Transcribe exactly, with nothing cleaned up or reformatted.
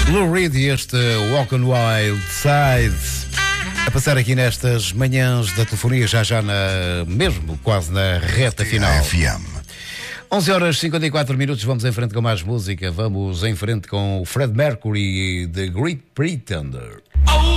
Lou Reed e este Walk on Wild Sides a passar aqui nestas manhãs da telefonia, já já na, mesmo quase na reta final. F M. onze horas e cinquenta e quatro minutos, vamos em frente com mais música. Vamos em frente com o Fred Mercury e The Great Pretender. Oh!